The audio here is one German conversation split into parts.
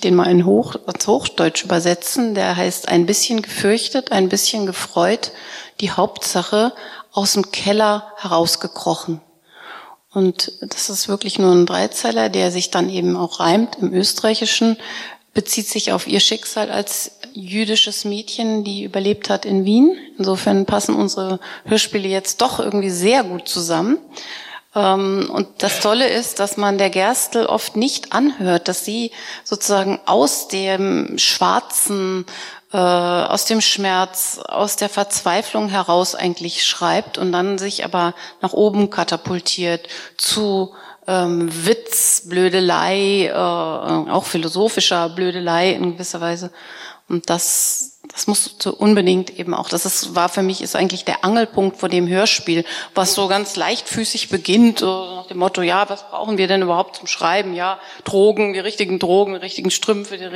ich den mal ins Hochdeutsch übersetzen. Der heißt Ein bisschen gefürchtet, ein bisschen gefreut, die Hauptsache aus dem Keller herausgekrochen. Und das ist wirklich nur ein Dreizeiler, der sich dann eben auch reimt im Österreichischen, bezieht sich auf ihr Schicksal als jüdisches Mädchen, die überlebt hat in Wien. Insofern passen unsere Hörspiele jetzt doch irgendwie sehr gut zusammen. Und das Tolle ist, dass man der Gerstl oft nicht anhört, dass sie sozusagen aus dem Schwarzen, aus dem Schmerz, aus der Verzweiflung heraus eigentlich schreibt und dann sich aber nach oben katapultiert zu Witz, Blödelei, auch philosophischer Blödelei in gewisser Weise. Und das musste unbedingt eben auch, war für mich ist eigentlich der Angelpunkt vor dem Hörspiel, was so ganz leichtfüßig beginnt, nach dem Motto, ja, was brauchen wir denn überhaupt zum Schreiben? Ja, Drogen, die richtigen Strümpfe, die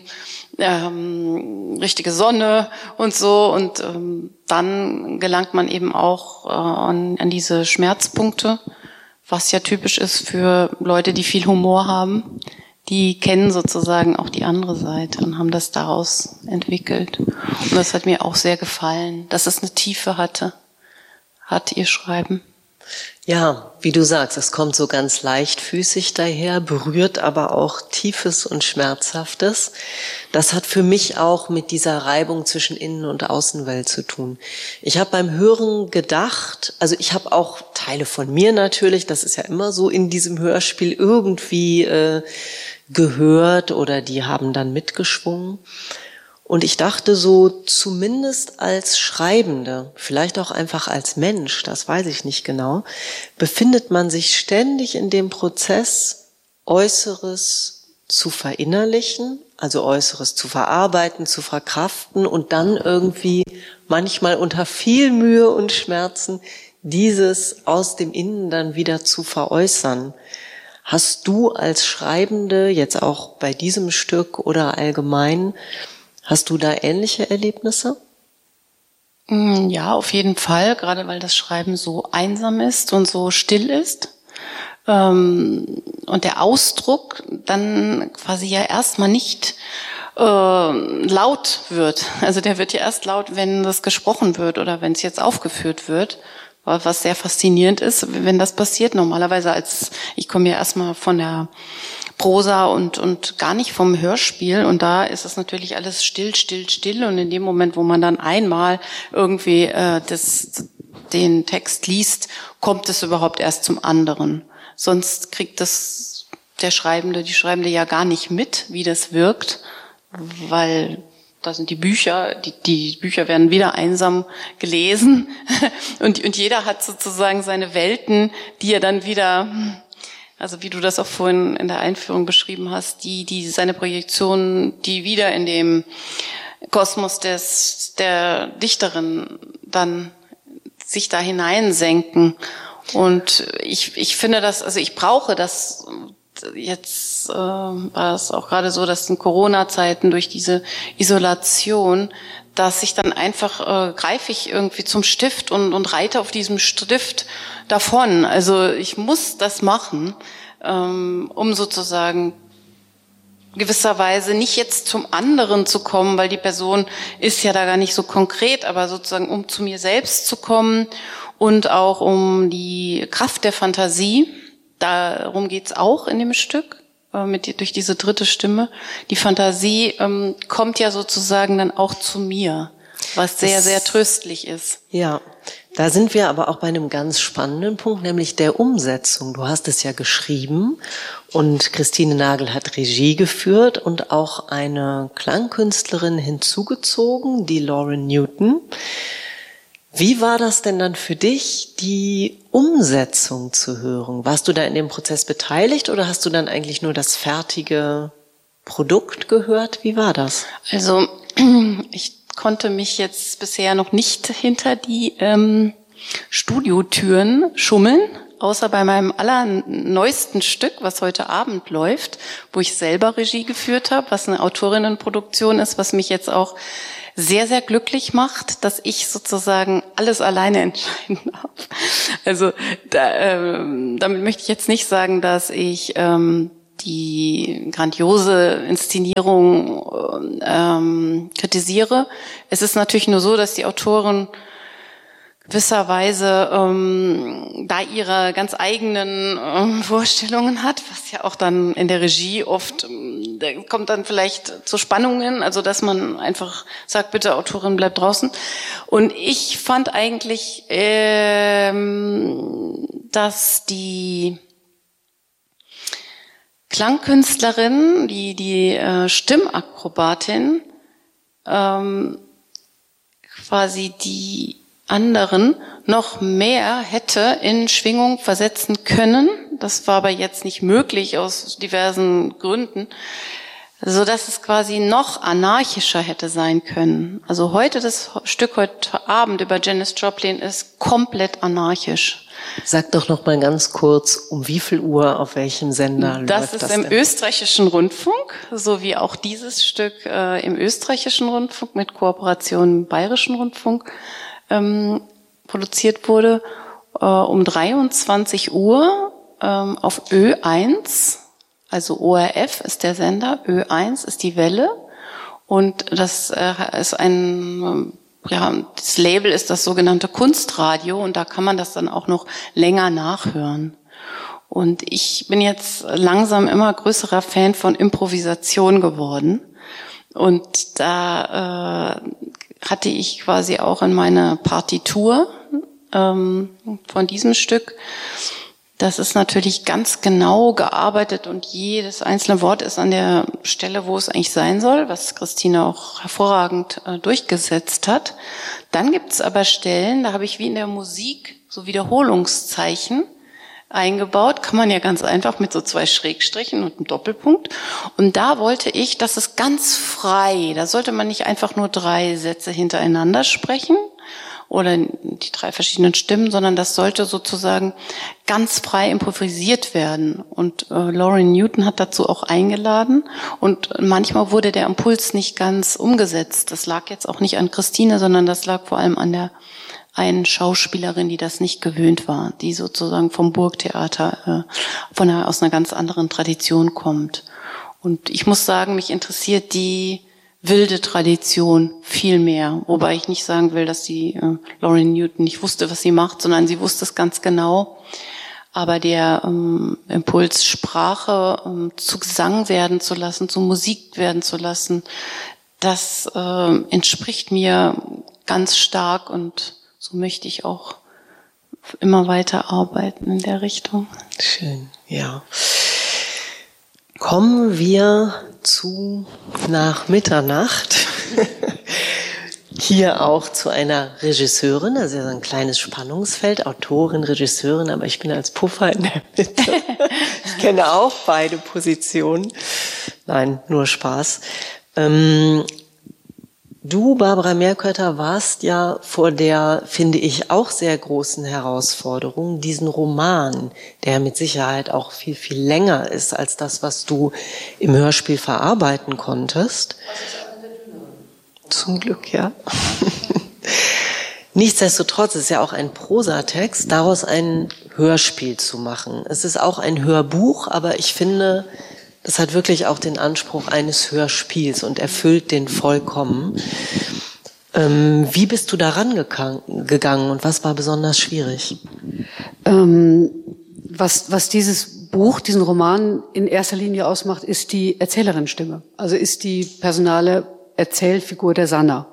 richtige Sonne und so. Und dann gelangt man eben auch an diese Schmerzpunkte, was ja typisch ist für Leute, die viel Humor haben. Die kennen sozusagen auch die andere Seite und haben das daraus entwickelt. Und das hat mir auch sehr gefallen, dass es eine Tiefe hat ihr Schreiben. Ja, wie du sagst, es kommt so ganz leichtfüßig daher, berührt aber auch Tiefes und Schmerzhaftes. Das hat für mich auch mit dieser Reibung zwischen Innen- und Außenwelt zu tun. Ich habe beim Hören gedacht, also ich habe auch Teile von mir natürlich, das ist ja immer so in diesem Hörspiel irgendwie gehört oder die haben dann mitgeschwungen. Und ich dachte so, zumindest als Schreibende, vielleicht auch einfach als Mensch, das weiß ich nicht genau, befindet man sich ständig in dem Prozess, Äußeres zu verinnerlichen, also Äußeres zu verarbeiten, zu verkraften und dann irgendwie manchmal unter viel Mühe und Schmerzen dieses aus dem Innen dann wieder zu veräußern. Hast du als Schreibende, jetzt auch bei diesem Stück oder allgemein, hast du da ähnliche Erlebnisse? Ja, auf jeden Fall, gerade weil das Schreiben so einsam ist und so still ist. Und der Ausdruck dann quasi ja erstmal nicht laut wird. Also der wird ja erst laut, wenn das gesprochen wird oder wenn es jetzt aufgeführt wird. Was sehr faszinierend ist, wenn das passiert. Normalerweise ich komme ja erstmal von der Prosa und gar nicht vom Hörspiel. Und da ist es natürlich alles still. Und in dem Moment, wo man dann einmal irgendwie den Text liest, kommt es überhaupt erst zum anderen. Sonst kriegt das die Schreibende ja gar nicht mit, wie das wirkt, weil da sind die Bücher, die Bücher werden wieder einsam gelesen und jeder hat sozusagen seine Welten, die er dann wieder, also wie du das auch vorhin in der Einführung beschrieben hast, die seine Projektionen, die wieder in dem Kosmos der Dichterin dann sich da hineinsenken. Und ich finde das, also ich brauche das. Jetzt war es auch gerade so, dass in Corona-Zeiten durch diese Isolation, dass ich dann einfach greife ich irgendwie zum Stift und reite auf diesem Stift davon. Also ich muss das machen, um sozusagen gewisserweise nicht jetzt zum anderen zu kommen, weil die Person ist ja da gar nicht so konkret, aber sozusagen um zu mir selbst zu kommen und auch um die Kraft der Fantasie. Darum geht's auch in dem Stück, durch diese dritte Stimme. Die Fantasie kommt ja sozusagen dann auch zu mir, was sehr, sehr tröstlich ist. Ja, da sind wir aber auch bei einem ganz spannenden Punkt, nämlich der Umsetzung. Du hast es ja geschrieben und Christine Nagel hat Regie geführt und auch eine Klangkünstlerin hinzugezogen, die Lauren Newton. Wie war das denn dann für dich, die Umsetzung zu hören? Warst du da in dem Prozess beteiligt oder hast du dann eigentlich nur das fertige Produkt gehört? Wie war das? Also ich konnte mich jetzt bisher noch nicht hinter die Studiotüren schummeln, außer bei meinem allerneuesten Stück, was heute Abend läuft, wo ich selber Regie geführt habe, was eine Autorinnenproduktion ist, was mich jetzt auch sehr, sehr glücklich macht, dass ich sozusagen alles alleine entscheiden darf. Also damit möchte ich jetzt nicht sagen, dass ich die grandiose Inszenierung kritisiere. Es ist natürlich nur so, dass die Autorin gewisserweise da ihre ganz eigenen Vorstellungen hat, was ja auch dann in der Regie oft, da kommt dann vielleicht zu Spannungen, also dass man einfach sagt, bitte Autorin, bleib draußen. Und ich fand eigentlich, dass die Klangkünstlerin, die Stimmakrobatin, quasi die anderen noch mehr hätte in Schwingung versetzen können. Das war aber jetzt nicht möglich aus diversen Gründen, so dass es quasi noch anarchischer hätte sein können. Also heute, das Stück heute Abend über Janis Joplin ist komplett anarchisch. Sag doch noch mal ganz kurz, um wie viel Uhr, auf welchem Sender läuft das? Das ist im österreichischen Rundfunk, so wie auch dieses Stück im österreichischen Rundfunk mit Kooperation im bayerischen Rundfunk produziert wurde, um 23 Uhr auf Ö1, also ORF ist der Sender, Ö1 ist die Welle und das ist das Label ist das sogenannte Kunstradio und da kann man das dann auch noch länger nachhören. Und ich bin jetzt langsam immer größerer Fan von Improvisation geworden und da hatte ich quasi auch in meiner Partitur von diesem Stück. Das ist natürlich ganz genau gearbeitet und jedes einzelne Wort ist an der Stelle, wo es eigentlich sein soll, was Christine auch hervorragend durchgesetzt hat. Dann gibt es aber Stellen, da habe ich wie in der Musik so Wiederholungszeichen eingebaut. Kann man ja ganz einfach mit so 2 Schrägstrichen und einem Doppelpunkt. Und da wollte ich, dass es ganz frei, da sollte man nicht einfach nur 3 Sätze hintereinander sprechen oder die 3 verschiedenen Stimmen, sondern das sollte sozusagen ganz frei improvisiert werden. Und Lauren Newton hat dazu auch eingeladen und manchmal wurde der Impuls nicht ganz umgesetzt. Das lag jetzt auch nicht an Christine, sondern das lag vor allem an der einen Schauspielerin, die das nicht gewöhnt war, die sozusagen vom Burgtheater aus einer ganz anderen Tradition kommt. Und ich muss sagen, mich interessiert die wilde Tradition viel mehr, wobei ich nicht sagen will, dass die Lauren Newton nicht wusste, was sie macht, sondern sie wusste es ganz genau. Aber der Impuls, Sprache zu Gesang werden zu lassen, zu Musik werden zu lassen, das entspricht mir ganz stark und so möchte ich auch immer weiter arbeiten in der Richtung. Schön, ja. Kommen wir zu nach Mitternacht. Hier auch zu einer Regisseurin, das ist ja so ein kleines Spannungsfeld, Autorin, Regisseurin, aber ich bin als Puffer in der Mitte. Ich kenne auch beide Positionen. Nein, nur Spaß. Du, Barbara Meerkötter, warst ja vor der, finde ich, auch sehr großen Herausforderung, diesen Roman, der mit Sicherheit auch viel, viel länger ist als das, was du im Hörspiel verarbeiten konntest. Zum Glück, ja. Nichtsdestotrotz ist ja auch ein Prosatext, daraus ein Hörspiel zu machen. Es ist auch ein Hörbuch, aber ich finde, das hat wirklich auch den Anspruch eines Hörspiels und erfüllt den vollkommen. Wie bist du daran gegangen und was war besonders schwierig? Was dieses Buch, diesen Roman in erster Linie ausmacht, ist die Erzählerin-Stimme. Also ist die personale Erzählfigur der Sanna.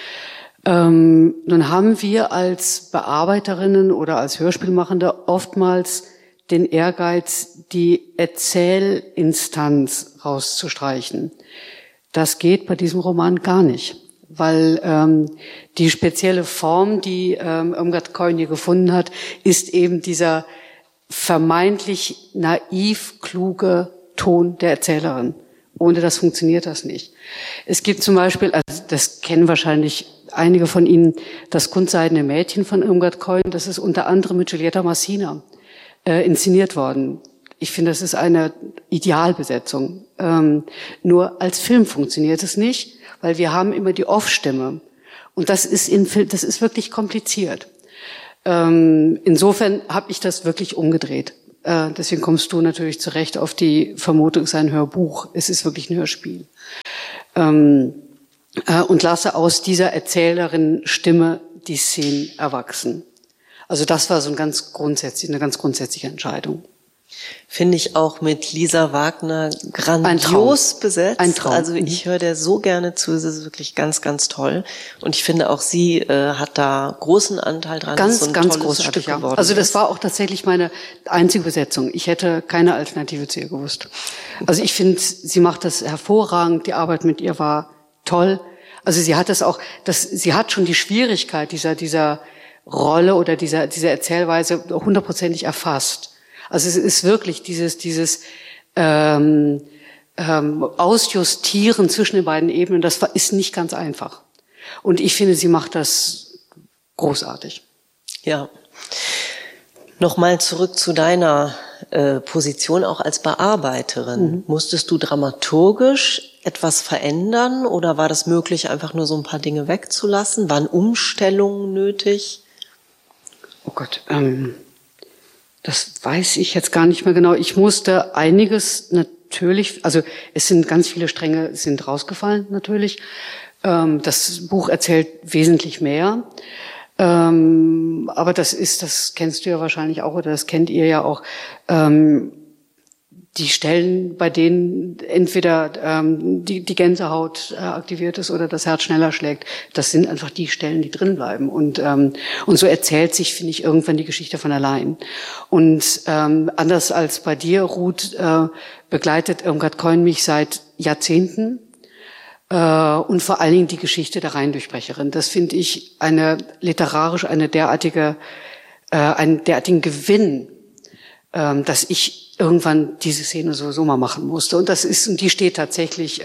Nun haben wir als Bearbeiterinnen oder als Hörspielmachende oftmals den Ehrgeiz, die Erzählinstanz rauszustreichen. Das geht bei diesem Roman gar nicht, weil die spezielle Form, die Irmgard Keun hier gefunden hat, ist eben dieser vermeintlich naiv kluge Ton der Erzählerin. Ohne das funktioniert das nicht. Es gibt zum Beispiel, also das kennen wahrscheinlich einige von Ihnen, das Kunstseidene Mädchen von Irmgard Keun. Das ist unter anderem mit Giulietta Massina inszeniert worden. Ich finde, das ist eine Idealbesetzung. Nur als Film funktioniert es nicht, weil wir haben immer die Off-Stimme. Und das ist wirklich kompliziert. Insofern habe ich das wirklich umgedreht. deswegen kommst du natürlich zu Recht auf die Vermutung, es ist ein Hörbuch. Es ist wirklich ein Hörspiel. Und lasse aus dieser Erzählerin Stimme die Szenen erwachsen. Also das war so eine ganz grundsätzliche Entscheidung. Finde ich auch mit Lisa Wagner grandios besetzt. Ein Traum. Also ich höre der so gerne zu, es ist wirklich ganz, ganz toll. Und ich finde auch sie hat da großen Anteil dran. Ganz, so ein ganz tolles großartig, Stück geworden. Also das war auch tatsächlich meine einzige Besetzung. Ich hätte keine Alternative zu ihr gewusst. Also ich finde, sie macht das hervorragend. Die Arbeit mit ihr war toll. Also sie hat das auch, sie hat schon die Schwierigkeit dieser Rolle oder dieser Erzählweise hundertprozentig erfasst. Also es ist wirklich dieses Ausjustieren zwischen den beiden Ebenen, das ist nicht ganz einfach. Und ich finde, sie macht das großartig. Ja. Nochmal zurück zu deiner Position auch als Bearbeiterin. Musstest du dramaturgisch etwas verändern oder war das möglich, einfach nur so ein paar Dinge wegzulassen? Waren Umstellungen nötig? Oh Gott, das weiß ich jetzt gar nicht mehr genau. Ich musste einiges natürlich, also es sind ganz viele Stränge sind rausgefallen natürlich. Das Buch erzählt wesentlich mehr. Aber das kennst du ja wahrscheinlich auch oder das kennt ihr ja auch. Die Stellen, bei denen entweder die Gänsehaut aktiviert ist oder das Herz schneller schlägt, das sind einfach die Stellen, die drin bleiben. Und so erzählt sich, finde ich, irgendwann die Geschichte von allein. Und anders als bei dir, Ruth, begleitet Irmgard Keun mich seit Jahrzehnten. Und vor allen Dingen die Geschichte der Rheindurchbrecherin. Das finde ich einen derartigen Gewinn, dass ich irgendwann diese Szene sowieso mal machen musste. Und die steht tatsächlich,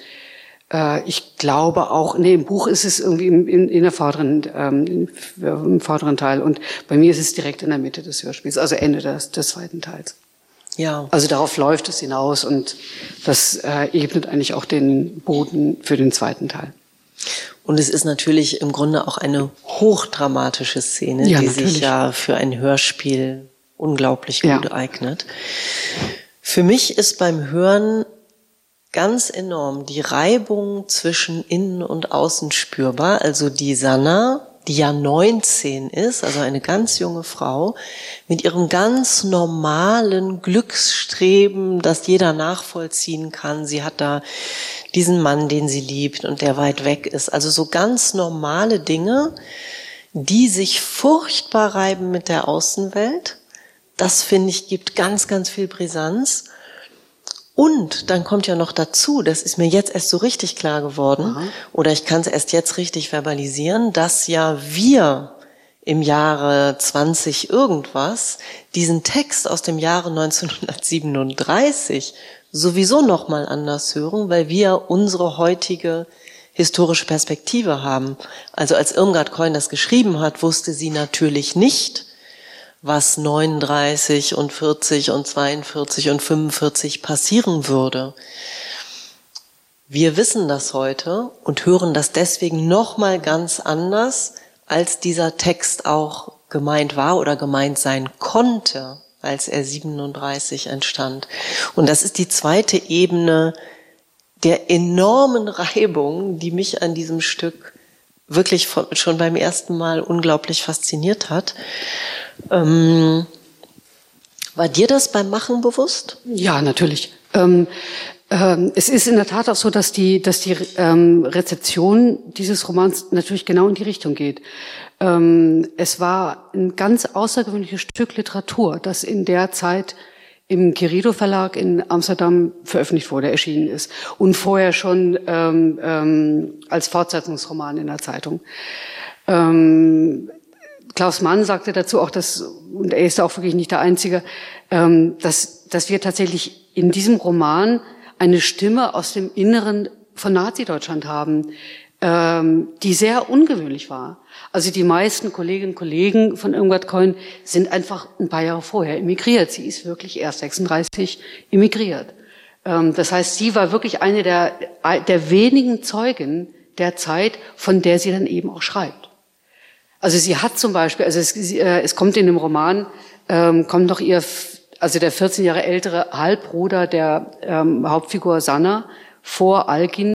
ich glaube auch, im Buch ist es irgendwie im vorderen Teil. Und bei mir ist es direkt in der Mitte des Hörspiels, also Ende des zweiten Teils. Ja. Also darauf läuft es hinaus und das ebnet eigentlich auch den Boden für den zweiten Teil. Und es ist natürlich im Grunde auch eine hochdramatische Szene, ja, die natürlich. sich ja für ein Hörspiel unglaublich gut eignet. Für mich ist beim Hören ganz enorm die Reibung zwischen Innen und Außen spürbar. Also die Sanna, die ja 19 ist, also eine ganz junge Frau, mit ihrem ganz normalen Glücksstreben, das jeder nachvollziehen kann. Sie hat da diesen Mann, den sie liebt und der weit weg ist. Also so ganz normale Dinge, die sich furchtbar reiben mit der Außenwelt. Das, finde ich, gibt ganz, ganz viel Brisanz. Und dann kommt ja noch dazu, das ist mir jetzt erst so richtig klar geworden, oder ich kann es erst jetzt richtig verbalisieren, dass ja wir im Jahre 20 irgendwas diesen Text aus dem Jahre 1937 sowieso nochmal anders hören, weil wir unsere heutige historische Perspektive haben. Also als Irmgard Keun das geschrieben hat, wusste sie natürlich nicht, was 39 und 40 und 42 und 45 passieren würde. Wir wissen das heute und hören das deswegen nochmal ganz anders, als dieser Text auch gemeint war oder gemeint sein konnte, als er 37 entstand. Und das ist die zweite Ebene der enormen Reibung, die mich an diesem Stück wirklich schon beim ersten Mal unglaublich fasziniert hat. War dir das beim Machen bewusst? Ja, natürlich. Es ist in der Tat auch so, dass die Rezeption dieses Romans natürlich genau in die Richtung geht. Es war ein ganz außergewöhnliches Stück Literatur, das in der Zeit im Querido Verlag in Amsterdam veröffentlicht wurde, erschienen ist. Und vorher schon als Fortsetzungsroman in der Zeitung. Klaus Mann sagte dazu auch, und er ist auch wirklich nicht der Einzige, dass wir tatsächlich in diesem Roman eine Stimme aus dem Inneren von Nazi-Deutschland haben, die sehr ungewöhnlich war. Also die meisten Kolleginnen und Kollegen von Irmgard Keun sind einfach ein paar Jahre vorher emigriert. Sie ist wirklich erst 36 emigriert. Das heißt, sie war wirklich eine der wenigen Zeugen der Zeit, von der sie dann eben auch schreibt. Also sie hat zum Beispiel, es kommt in dem Roman, kommt noch also der 14 Jahre ältere Halbbruder der Hauptfigur Sanna vor Alkin,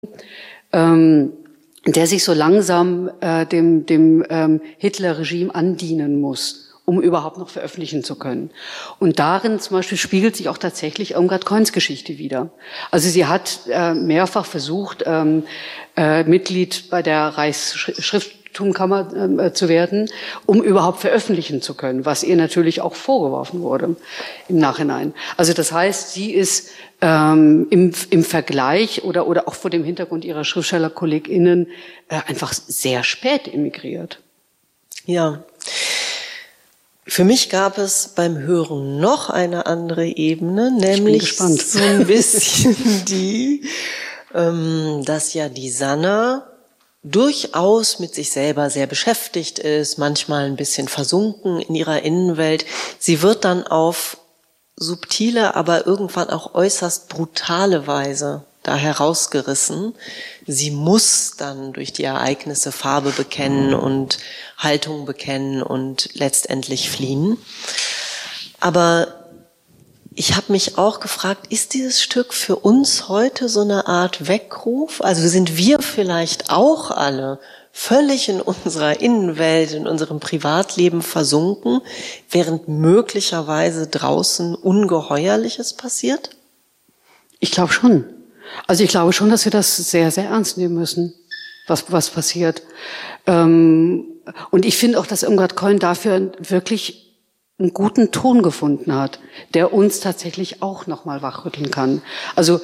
der sich so langsam dem Hitler-Regime andienen muss, um überhaupt noch veröffentlichen zu können. Und darin zum Beispiel spiegelt sich auch tatsächlich Irmgard Coins Geschichte wider. Also sie hat mehrfach versucht, Mitglied bei der Reichsschrifttumkammer zu werden, um überhaupt veröffentlichen zu können, was ihr natürlich auch vorgeworfen wurde im Nachhinein. Also das heißt, sie ist im Vergleich oder auch vor dem Hintergrund ihrer SchriftstellerkollegInnen einfach sehr spät emigriert. Ja. Für mich gab es beim Hören noch eine andere Ebene, nämlich so ein bisschen die, dass ja die Sanna durchaus mit sich selber sehr beschäftigt ist, manchmal ein bisschen versunken in ihrer Innenwelt. Sie wird dann auf subtile, aber irgendwann auch äußerst brutale Weise da herausgerissen. Sie muss dann durch die Ereignisse Farbe bekennen und Haltung bekennen und letztendlich fliehen. Aber ich habe mich auch gefragt, ist dieses Stück für uns heute so eine Art Weckruf? Also sind wir vielleicht auch alle völlig in unserer Innenwelt, in unserem Privatleben versunken, während möglicherweise draußen Ungeheuerliches passiert? Ich glaube schon. Also ich glaube schon, dass wir das sehr, sehr ernst nehmen müssen, was passiert. Und ich finde auch, dass Irmgard Coin dafür wirklich einen guten Ton gefunden hat, der uns tatsächlich auch nochmal wachrütteln kann. Also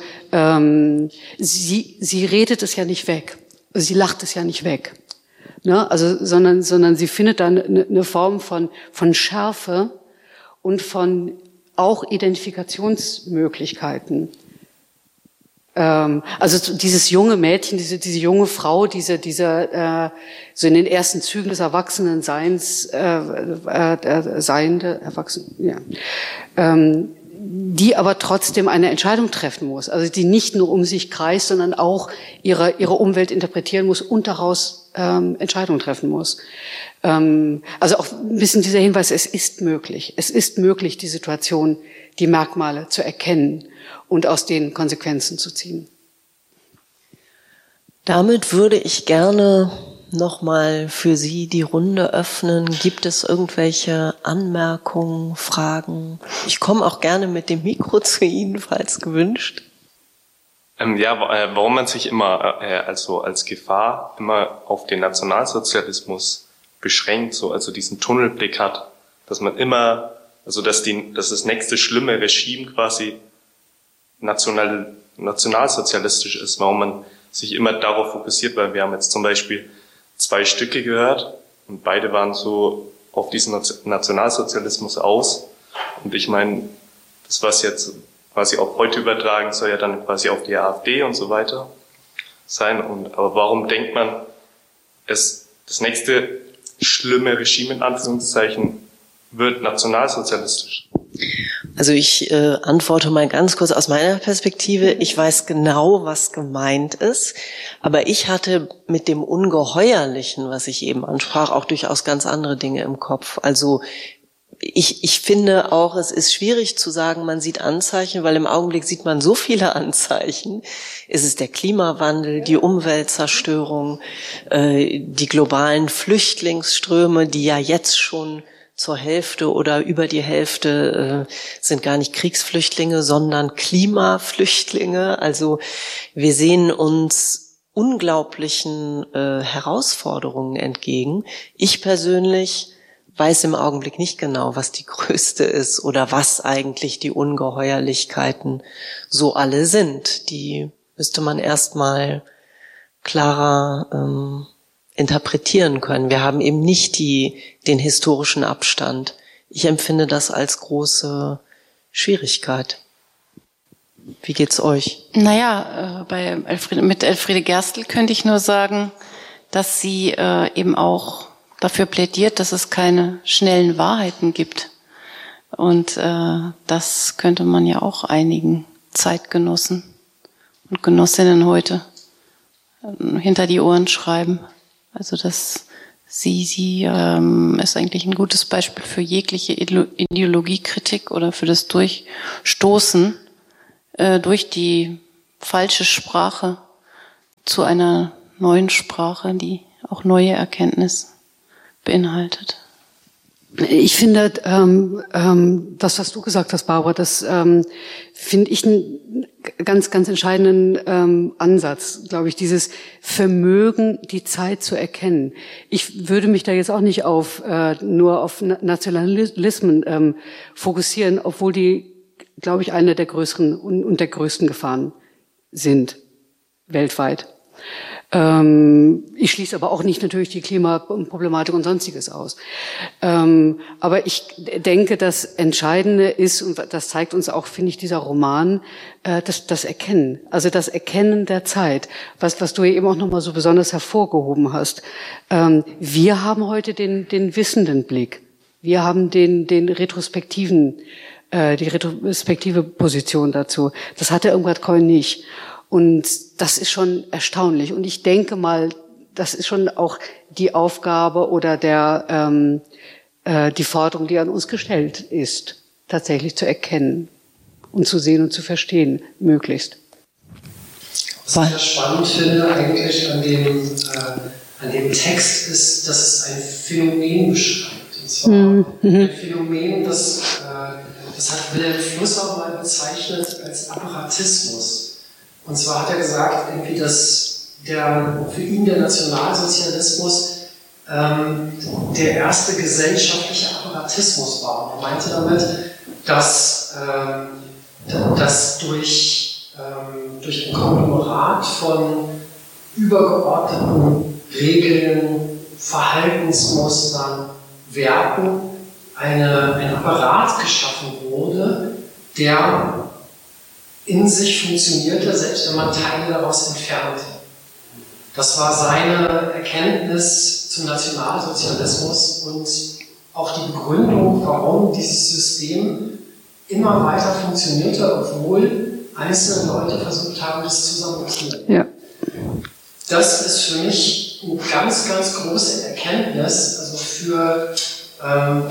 sie redet es ja nicht weg. Sie lacht es ja nicht weg. Ne? Also, sondern sie findet dann eine Form von Schärfe und von auch Identifikationsmöglichkeiten. Also dieses junge Mädchen, diese junge Frau, diese so in den ersten Zügen des Erwachsenenseins seiende Erwachsene, ja, die aber trotzdem eine Entscheidung treffen muss. Also die nicht nur um sich kreist, sondern auch ihre Umwelt interpretieren muss und daraus Entscheidungen treffen muss. Also auch ein bisschen dieser Hinweis: Es ist möglich, die Situation, die Merkmale zu erkennen und aus denen Konsequenzen zu ziehen. Damit würde ich gerne nochmal für Sie die Runde öffnen. Gibt es irgendwelche Anmerkungen, Fragen? Ich komme auch gerne mit dem Mikro zu Ihnen, falls gewünscht. Warum man sich immer also als Gefahr immer auf den Nationalsozialismus beschränkt, also diesen Tunnelblick hat, dass man immer, also dass das nächste schlimme Regime quasi nationalsozialistisch ist, warum man sich immer darauf fokussiert, weil wir haben jetzt zum Beispiel 2 Stücke gehört und beide waren so auf diesen Nationalsozialismus aus. Und ich meine, das, was jetzt quasi auch heute übertragen, soll ja dann quasi auf die AfD und so weiter sein. Aber warum denkt man, das nächste schlimme Regime in Anführungszeichen wird nationalsozialistisch? Also ich antworte mal ganz kurz aus meiner Perspektive. Ich weiß genau, was gemeint ist, aber ich hatte mit dem Ungeheuerlichen, was ich eben ansprach, auch durchaus ganz andere Dinge im Kopf. Also ich finde auch, es ist schwierig zu sagen, man sieht Anzeichen, weil im Augenblick sieht man so viele Anzeichen. Es ist der Klimawandel, die Umweltzerstörung, die globalen Flüchtlingsströme, die ja jetzt schon zur Hälfte oder über die Hälfte sind gar nicht Kriegsflüchtlinge, sondern Klimaflüchtlinge. Also wir sehen uns unglaublichen Herausforderungen entgegen. Ich persönlich weiß im Augenblick nicht genau, was die größte ist oder was eigentlich die Ungeheuerlichkeiten so alle sind. Die müsste man erstmal klarer interpretieren können. Wir haben eben nicht den historischen Abstand. Ich empfinde das als große Schwierigkeit. Wie geht's euch? Naja, mit Elfriede Gerstl könnte ich nur sagen, dass sie eben auch dafür plädiert, dass es keine schnellen Wahrheiten gibt. Und das könnte man ja auch einigen Zeitgenossen und Genossinnen heute hinter die Ohren schreiben. Also dass Sie ist eigentlich ein gutes Beispiel für jegliche Ideologiekritik oder für das Durchstoßen durch die falsche Sprache zu einer neuen Sprache, die auch neue Erkenntnis beinhaltet. Ich finde, das, was du gesagt hast, Barbara, das finde ich einen ganz, ganz entscheidenden Ansatz, glaube ich, dieses Vermögen, die Zeit zu erkennen. Ich würde mich da jetzt auch nicht nur auf Nationalismen fokussieren, obwohl die, glaube ich, eine der größeren und der größten Gefahren sind weltweit. Ich schließe aber auch nicht natürlich die Klimaproblematik und Sonstiges aus. Aber ich denke, das Entscheidende ist, und das zeigt uns auch, finde ich, dieser Roman, das Erkennen. Also das Erkennen der Zeit, was du eben auch nochmal so besonders hervorgehoben hast. Wir haben heute den wissenden Blick. Wir haben die retrospektive Position dazu. Das hatte Irmgard Keun nicht. Und das ist schon erstaunlich. Und ich denke mal, das ist schon auch die Aufgabe oder die Forderung, die an uns gestellt ist, tatsächlich zu erkennen und zu sehen und zu verstehen, möglichst. Was ich ja spannend finde eigentlich an dem Text ist, dass es ein Phänomen beschreibt. Und zwar ein Phänomen, das hat Wilhelm Flusser mal bezeichnet als Apparatismus. Und zwar hat er gesagt, irgendwie, dass für ihn der Nationalsozialismus der erste gesellschaftliche Apparatismus war. Und er meinte damit, dass durch ein Konglomerat von übergeordneten Regeln, Verhaltensmustern, Werten ein Apparat geschaffen wurde, der in sich funktionierte, selbst wenn man Teile daraus entfernte. Das war seine Erkenntnis zum Nationalsozialismus und auch die Begründung, warum dieses System immer weiter funktionierte, obwohl einzelne Leute versucht haben, das zu sabotieren. Ja. Das ist für mich eine ganz, ganz große Erkenntnis, also für ein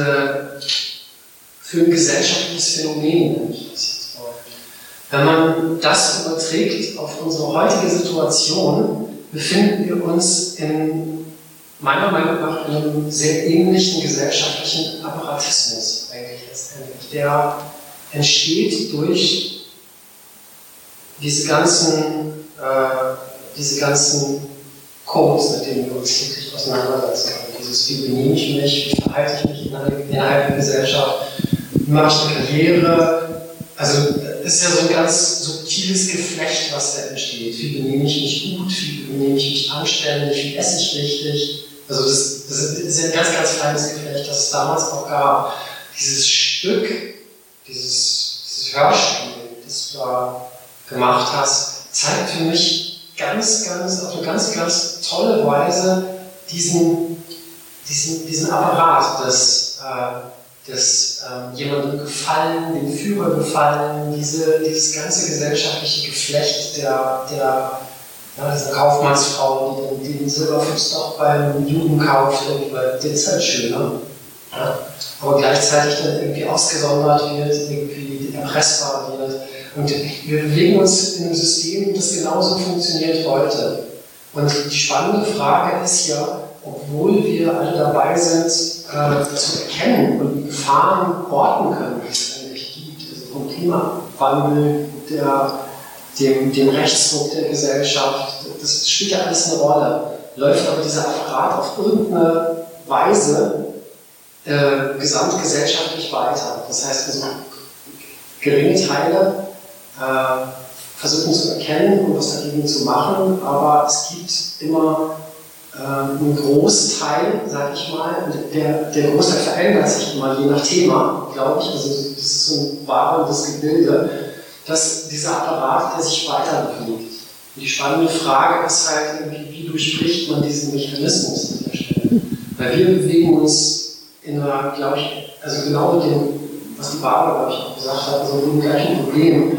gesellschaftliches Phänomen. Wenn man das überträgt auf unsere heutige Situation, befinden wir uns meiner Meinung nach in einem sehr ähnlichen gesellschaftlichen Apparatismus eigentlich letztendlich. Der entsteht durch diese ganzen Codes, mit denen wir uns täglich auseinandersetzen können. Wie benehme ich mich, wie verhalte ich mich innerhalb der Gesellschaft, wie mache ich eine Karriere. Also es ist ja so ein ganz subtiles Geflecht, was da entsteht. Wie benehme ich mich gut, wie benehme ich mich anständig, wie esse ich richtig. Also das ist ja ein ganz, ganz feines Geflecht, das es damals auch gab. Dieses Stück, dieses Hörspiel, das du da gemacht hast, zeigt für mich auf eine ganz, ganz tolle Weise diesen Apparat des jemandem gefallen, dem Führer gefallen, dieses ganze gesellschaftliche Geflecht dieser Kaufmannsfrau, die den Silberfuchs doch beim Juden kauft, weil der ist halt schöner. Ja? Aber gleichzeitig dann irgendwie ausgesondert wird, irgendwie erpressbar wird. Und wir bewegen uns in einem System, das genauso funktioniert heute. Und die spannende Frage ist ja, obwohl wir alle dabei sind, zu erkennen und die Gefahren orten können, die es eigentlich gibt, also vom Klimawandel, dem Rechtsdruck der Gesellschaft, das spielt ja alles eine Rolle. Läuft aber dieser Apparat auf irgendeine Weise gesamtgesellschaftlich weiter. Das heißt, also geringe Teile versuchen zu erkennen und was dagegen zu machen, aber es gibt immer ein Großteil, sage ich mal, der Großteil verändert sich immer je nach Thema, glaube ich. Also das ist so ein wahrendes Gebilde, dass dieser Apparat, der sich weiter bewegt. Und die spannende Frage ist halt, wie durchbricht man diesen Mechanismus an der Stelle? Weil wir bewegen uns in einer, glaube ich, also genau mit dem, was die Barbara, glaube ich, auch gesagt hat, also mit dem gleichen Problem.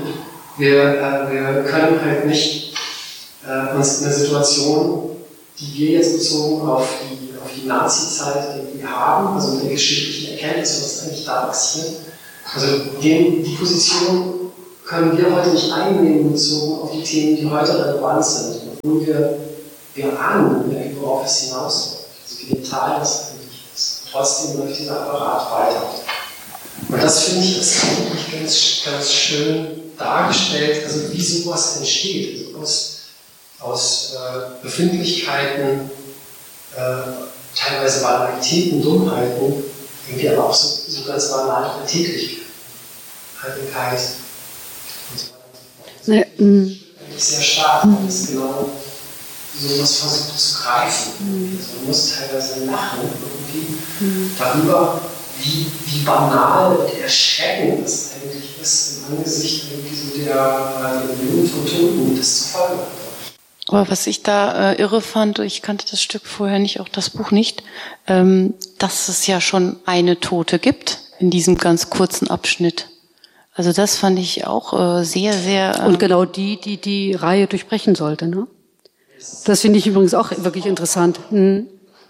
Wir können halt nicht uns in einer Situation, die wir jetzt bezogen auf die Nazi-Zeit irgendwie haben, also mit der geschichtlichen Erkenntnis, was eigentlich da passiert. Also die Position können wir heute nicht einnehmen, bezogen auf die Themen, die heute relevant sind, obwohl wir ahnen, worauf es hinausläuft. Also wie vital das eigentlich ist. Trotzdem läuft dieser Apparat weiter. Und das finde ich ist eigentlich ganz schön dargestellt, also wie sowas entsteht. Also aus Befindlichkeiten, teilweise Banalitäten, Dummheiten, irgendwie aber auch so ganz banale Alltäglichkeit, Eitelkeit und so weiter. Eigentlich sehr stark, weil es genau sowas versucht zu greifen. Also man muss teilweise lachen irgendwie darüber, wie banal und erschreckend das eigentlich ist im Angesicht irgendwie so der Millionen von Toten, die das zur Folge hat. Aber was ich da irre fand, ich kannte das Stück vorher nicht, auch das Buch nicht, dass es ja schon eine Tote gibt in diesem ganz kurzen Abschnitt. Also das fand ich auch sehr, sehr... Und genau die Reihe durchbrechen sollte, ne? Das finde ich übrigens auch wirklich interessant. Mhm.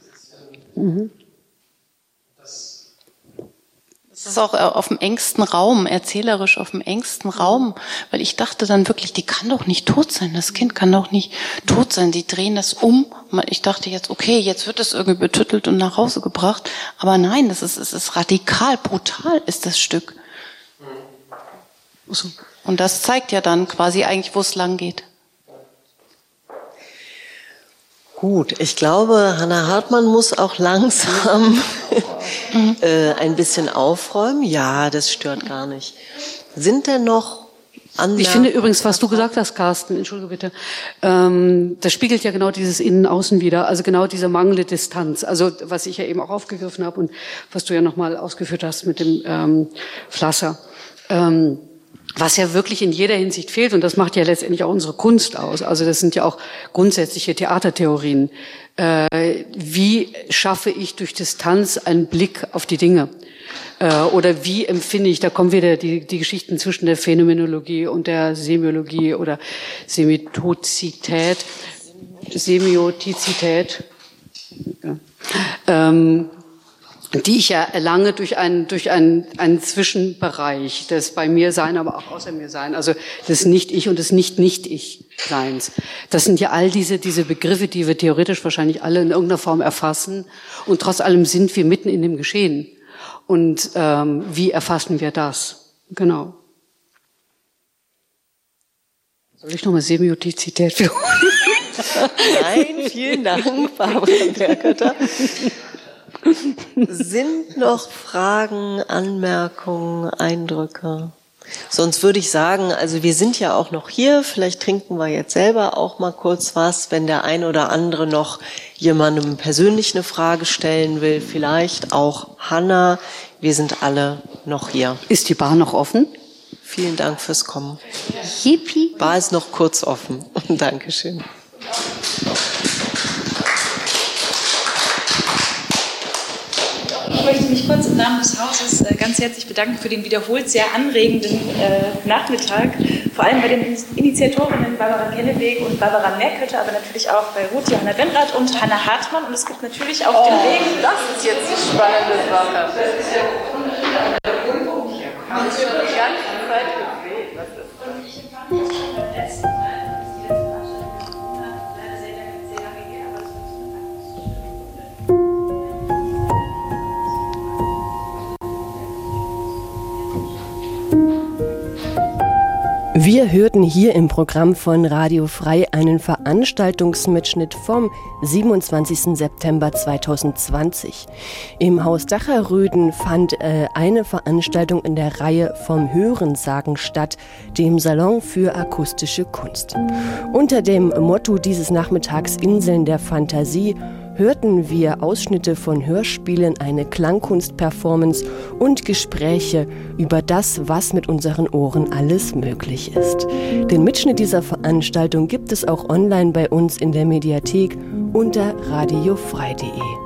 Das ist auch auf dem engsten Raum, erzählerisch auf dem engsten Raum, weil ich dachte dann wirklich, die kann doch nicht tot sein, das Kind kann doch nicht tot sein, die drehen das um. Ich dachte jetzt, okay, jetzt wird es irgendwie betüttelt und nach Hause gebracht, aber nein, es ist radikal, brutal ist das Stück. Und das zeigt ja dann quasi eigentlich, wo es lang geht. Gut, ich glaube, Hannah Hartmann muss auch langsam ein bisschen aufräumen. Ja, das stört gar nicht. Sind denn noch andere? Ich finde übrigens, was du gesagt hast, Carsten, entschuldige bitte, das spiegelt ja genau dieses Innen-Außen wider, also genau diese mangelnde Distanz. Also was ich ja eben auch aufgegriffen habe und was du ja nochmal ausgeführt hast mit dem Flasser. Was ja wirklich in jeder Hinsicht fehlt, und das macht ja letztendlich auch unsere Kunst aus. Also das sind ja auch grundsätzliche Theatertheorien. Wie schaffe ich durch Distanz einen Blick auf die Dinge? Oder wie empfinde ich, da kommen wieder die Geschichten zwischen der Phänomenologie und der Semiologie oder Semiotizität. Die ich ja erlange durch einen Zwischenbereich des bei mir Sein, aber auch außer mir Sein, also des Nicht-Ich und des Nicht-Ich-Seins. Das sind ja all diese Begriffe, die wir theoretisch wahrscheinlich alle in irgendeiner Form erfassen, und trotz allem sind wir mitten in dem Geschehen. Und wie erfassen wir das? Genau. Soll ich nochmal Semiotizität führen? Nein, vielen Dank, Barbara Berkötter. Sind noch Fragen, Anmerkungen, Eindrücke? Sonst würde ich sagen, also wir sind ja auch noch hier, vielleicht trinken wir jetzt selber auch mal kurz was, wenn der ein oder andere noch jemandem persönlich eine Frage stellen will, vielleicht auch Hannah, wir sind alle noch hier. Ist die Bar noch offen? Vielen Dank fürs Kommen. Yippie. Bar ist noch kurz offen. Dankeschön. Ich möchte mich kurz im Namen des Hauses ganz herzlich bedanken für den wiederholt sehr anregenden Nachmittag. Vor allem bei den Initiatorinnen Barbara Kenneweg und Barbara Merkötter, aber natürlich auch bei Ruth Johanna Benrath und Hannah Hartmann. Und es gibt natürlich auch den Weg. Das ist jetzt die spannende Sache. Das ist ja haben Sie schon die ganze Zeit gesehen. Was ist das? Und ich empfand das schon beim letzten Mal, dass die letzte Veranstaltung leider sehr lange her, aber es wird Wir hörten hier im Programm von Radio Frei einen Veranstaltungsmitschnitt vom 27. September 2020. Im Haus Dacherröden fand eine Veranstaltung in der Reihe vom Hörensagen statt, dem Salon für akustische Kunst. Unter dem Motto dieses Nachmittags Inseln der Fantasie hörten wir Ausschnitte von Hörspielen, eine Klangkunstperformance und Gespräche über das, was mit unseren Ohren alles möglich ist. Den Mitschnitt dieser Veranstaltung gibt es auch online bei uns in der Mediathek unter radiofrei.de.